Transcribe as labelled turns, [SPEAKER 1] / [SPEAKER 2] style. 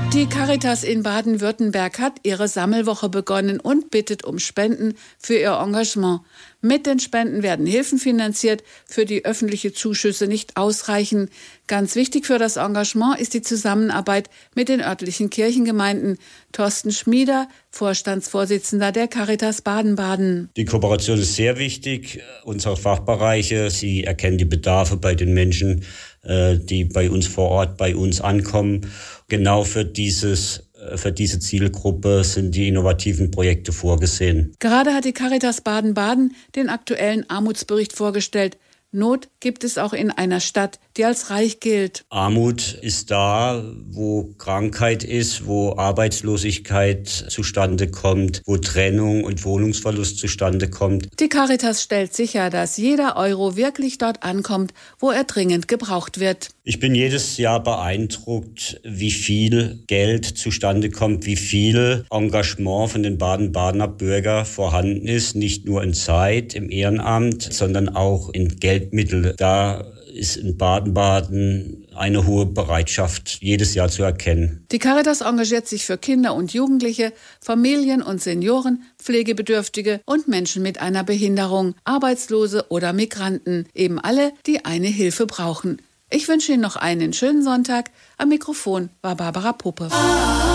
[SPEAKER 1] Die Caritas in Baden-Württemberg hat ihre Sammelwoche begonnen und bittet um Spenden für ihr Engagement. Mit den Spenden werden Hilfen finanziert, für die öffentliche Zuschüsse nicht ausreichen. Ganz wichtig für das Engagement ist die Zusammenarbeit mit den örtlichen Kirchengemeinden. Thorsten Schmieder, Vorstandsvorsitzender der Caritas Baden-Baden.
[SPEAKER 2] Die Kooperation ist sehr wichtig. Unsere Fachbereiche, sie erkennen die Bedarfe bei den Menschen, die bei uns vor Ort, bei uns ankommen. Genau für diese Zielgruppe sind die innovativen Projekte vorgesehen.
[SPEAKER 1] Gerade hat die Caritas Baden-Baden den aktuellen Armutsbericht vorgestellt. Not gibt es auch in einer Stadt, die als reich gilt.
[SPEAKER 2] Armut ist da, wo Krankheit ist, wo Arbeitslosigkeit zustande kommt, wo Trennung und Wohnungsverlust zustande kommt.
[SPEAKER 1] Die Caritas stellt sicher, dass jeder Euro wirklich dort ankommt, wo er dringend gebraucht wird.
[SPEAKER 2] Ich bin jedes Jahr beeindruckt, wie viel Geld zustande kommt, wie viel Engagement von den Baden-Badener Bürgern vorhanden ist. Nicht nur in Zeit, im Ehrenamt, sondern auch in Geldmittel. Da ist in Baden-Baden eine hohe Bereitschaft jedes Jahr zu erkennen.
[SPEAKER 1] Die Caritas engagiert sich für Kinder und Jugendliche, Familien und Senioren, Pflegebedürftige und Menschen mit einer Behinderung, Arbeitslose oder Migranten. Eben alle, die eine Hilfe brauchen. Ich wünsche Ihnen noch einen schönen Sonntag. Am Mikrofon war Barbara Puppe.